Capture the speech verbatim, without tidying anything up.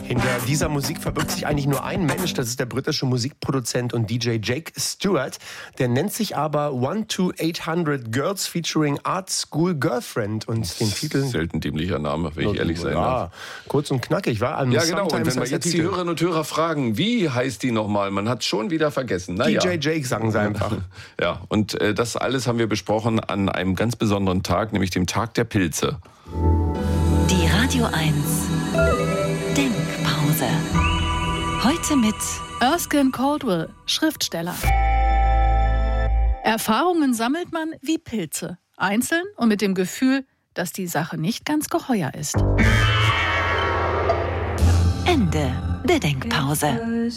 Hinter dieser Musik verbirgt sich eigentlich nur ein Mensch, das ist der britische Musikproduzent und D J Jake Stewart. Der nennt sich aber one to eight hundred Girls featuring Art School Girlfriend und den Titel... Selten dämlicher Name, wenn ich ehrlich sein ja, darf. kurz und knackig, war? Ja, genau. Und wenn wir jetzt die Hörerinnen und Hörer fragen, wie heißt die nochmal? Man hat es schon wieder vergessen. Na, D J ja. Jake, sagen sie einfach. Ja, und äh, das alles haben wir besprochen an einem ganz besonderen Tag, nämlich dem Tag der Pilze. Die Radio eins Denkpause. Heute mit Erskine Caldwell, Schriftsteller. Erfahrungen sammelt man wie Pilze, einzeln und mit dem Gefühl, dass die Sache nicht ganz geheuer ist. Ende der Denkpause.